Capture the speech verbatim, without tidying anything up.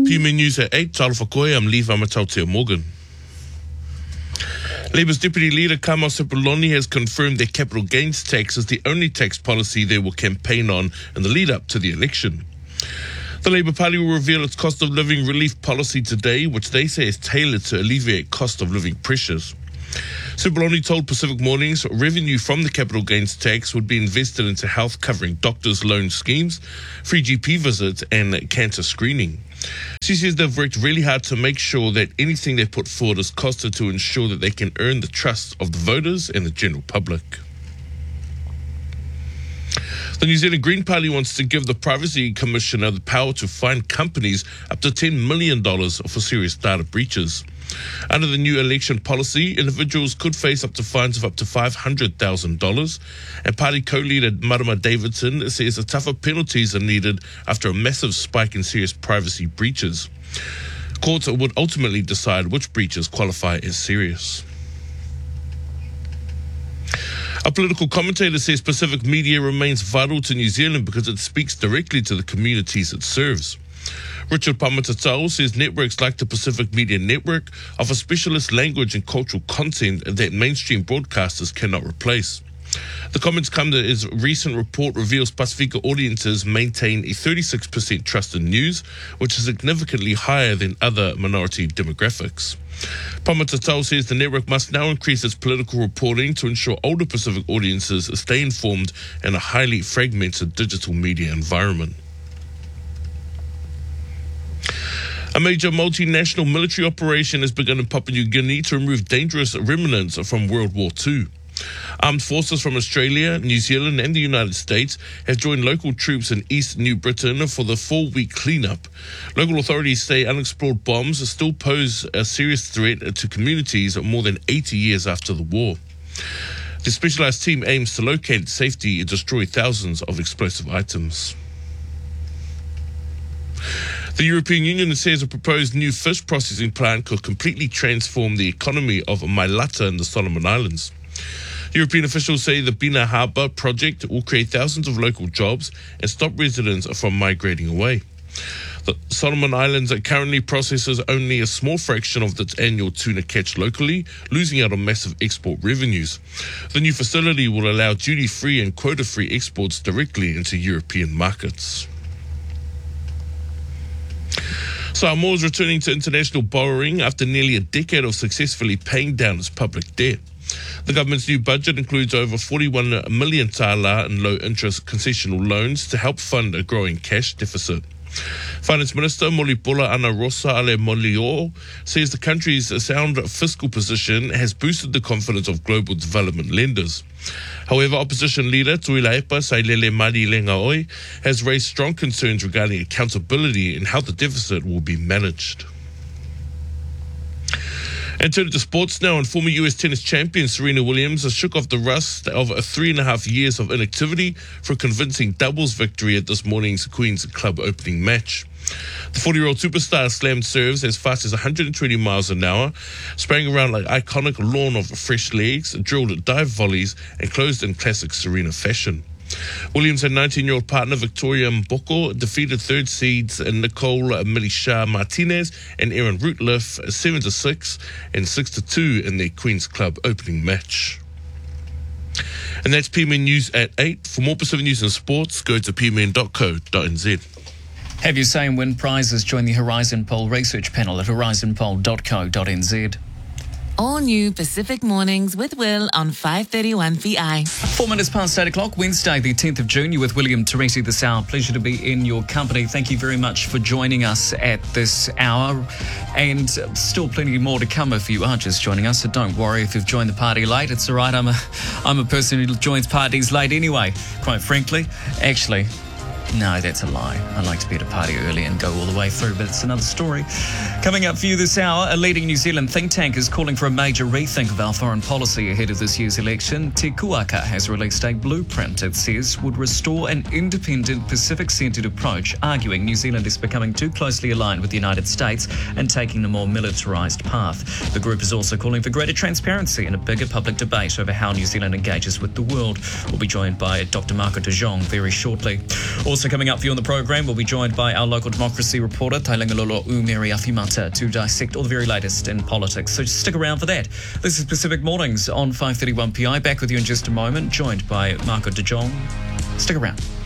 P M News at eight, Talo Whakoe, I'm Lee Vamatautea Morgan. Labour's Deputy Leader Kamal Sepuloni has confirmed their capital gains tax is the only tax policy they will campaign on in the lead-up to the election. The Labour Party will reveal its cost of living relief policy today, which they say is tailored to alleviate cost of living pressures. Sepuloni told Pacific Mornings revenue from the capital gains tax would be invested into health covering doctors' loan schemes, free G P visits and cancer screening. She says they've worked really hard to make sure that anything they put forward is costed to ensure that they can earn the trust of the voters and the general public. The New Zealand Green Party wants to give the Privacy Commissioner the power to fine companies up to ten million dollars for serious data breaches. Under the new election policy, individuals could face up to fines of up to five hundred thousand dollars, and party co-leader Marama Davidson says the tougher penalties are needed after a massive spike in serious privacy breaches. Courts would ultimately decide which breaches qualify as serious. A political commentator says Pacific media remains vital to New Zealand because it speaks directly to the communities it serves. Richard Pamatatau says networks like the Pacific Media Network offer specialist language and cultural content that mainstream broadcasters cannot replace. The comments come as a recent report reveals Pacifica audiences maintain a thirty-six percent trust in news, which is significantly higher than other minority demographics. Pamatatau says the network must now increase its political reporting to ensure older Pacific audiences stay informed in a highly fragmented digital media environment. A major multinational military operation has begun in Papua New Guinea to remove dangerous remnants from World War Two. Armed forces from Australia, New Zealand and the United States have joined local troops in East New Britain for the four-week cleanup. Local authorities say unexploded bombs still pose a serious threat to communities more than eighty years after the war. The specialised team aims to locate, safety and destroy thousands of explosive items. The European Union says a proposed new fish processing plant could completely transform the economy of Mailata in the Solomon Islands. European officials say the Bina Harbour project will create thousands of local jobs and stop residents from migrating away. The Solomon Islands currently processes only a small fraction of its annual tuna catch locally, losing out on massive export revenues. The new facility will allow duty-free and quota-free exports directly into European markets. Samoa is returning to international borrowing after nearly a decade of successfully paying down its public debt. The government's new budget includes over forty-one million tala in low-interest concessional loans to help fund a growing cash deficit. Finance Minister Molipola Ana Rosa Ale Molio says the country's sound fiscal position has boosted the confidence of global development lenders. However, opposition leader Tuilaipa Sailele Mari Lengaoi has raised strong concerns regarding accountability and how the deficit will be managed. And turning to sports now, and former U S tennis champion Serena Williams has shook off the rust of a three and a half years of inactivity for a convincing doubles victory at this morning's Queen's Club opening match. The forty-year-old superstar slammed serves as fast as one hundred twenty miles an hour, sprang around like iconic lawn of fresh legs, drilled dive volleys, and closed in classic Serena fashion. Williams and nineteen-year-old partner Victoria Mboko defeated third seeds Nicole Milisha Martinez and Erin Rootliff seven to six and six to two in their Queen's Club opening match. And that's P M N News at eight. For more Pacific News and sports, go to p m n dot co dot n z. Have your say and win prizes. Join the Horizon Poll research panel at horizon poll dot co dot n z. All new Pacific Mornings with Will on five thirty-one V I. Four minutes past eight o'clock, Wednesday, the tenth of June. You're with William Teresi this hour. Pleasure to be in your company. Thank you very much for joining us at this hour. And still plenty more to come if you are just joining us. So don't worry if you've joined the party late. It's all right. I'm a, I'm a person who joins parties late anyway, quite frankly. Actually, no, that's a lie. I like to be at a party early and go all the way through, but it's another story. Coming up for you this hour, a leading New Zealand think tank is calling for a major rethink of our foreign policy ahead of this year's election. Te Kuaka has released a blueprint it says would restore an independent Pacific-centred approach, arguing New Zealand is becoming too closely aligned with the United States and taking a more militarised path. The group is also calling for greater transparency and a bigger public debate over how New Zealand engages with the world. We'll be joined by Doctor Marco de Jong very shortly. Also Also coming up for you on the programme, we'll be joined by our local democracy reporter, Tailangalolo Umeri Afimata, to dissect all the very latest in politics. So stick around for that. This is Pacific Mornings on five thirty-one P I. Back with you in just a moment, joined by Marco De Jong. Stick around.